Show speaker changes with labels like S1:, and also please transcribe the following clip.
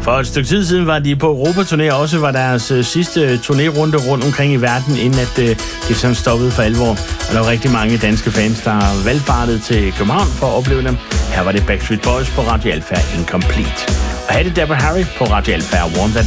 S1: For et stykke tid siden var de på Europaturné, og også var deres sidste turnérunde rundt omkring i verden, inden at det sådan stoppede for alvor. Og der var rigtig mange danske fans, der valgfartede til København for at opleve dem. Her var det Backstreet Boys på Radio Alpha Incomplete. Og her er det Deborah Harry på Radio Alpha One That